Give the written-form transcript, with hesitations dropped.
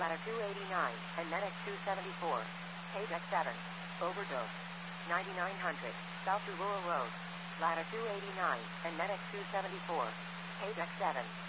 Ladder 289, and NetX 274. Page X7. Overdose. 9900, South to Rural Road. Ladder 289, and NetX 274. Page X7.